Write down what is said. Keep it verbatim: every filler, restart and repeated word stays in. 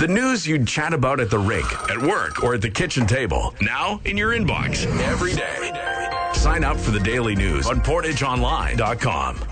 The news you'd chat about at the rink, at work, or at the kitchen table. Now in your inbox every day. Sign up for the daily news on portage online dot com.